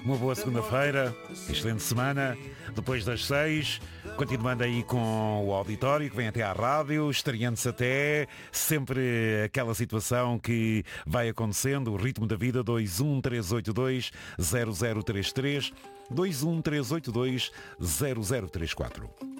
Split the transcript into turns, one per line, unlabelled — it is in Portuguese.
Uma boa segunda-feira, excelente semana. Depois das 6, continuando aí com o auditório que vem até à rádio, estreando-se até, sempre aquela situação que vai acontecendo, o ritmo da vida, 213820033, 213820034.